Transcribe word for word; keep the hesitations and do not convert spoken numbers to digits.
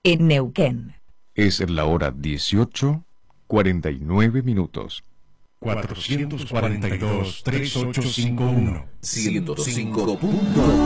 en Neuquén. Es la hora dieciocho, cuarenta y nueve minutos. cuatrocientos cuarenta y dos, treinta y ocho cincuenta y uno. ciento cinco punto